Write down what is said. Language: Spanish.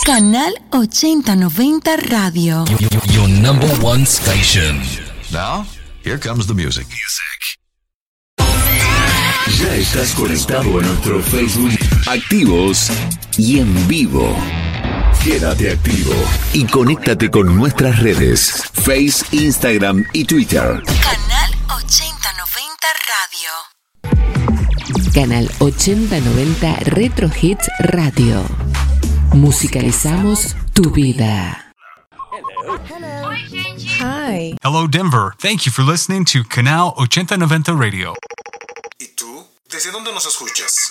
Canal 8090 Radio. Your number one station. Now, here comes the music. Ya estás conectado a nuestro Facebook, activos y en vivo. Quédate activo y conéctate con nuestras redes, Face, Instagram y Twitter. Canal 8090 Radio. Canal 8090 Retro Hits Radio. Musicalizamos tu vida. Hi. Hello, Denver. Thank you for listening to Canal 8090 Radio. ¿Y tú? ¿Desde dónde nos escuchas?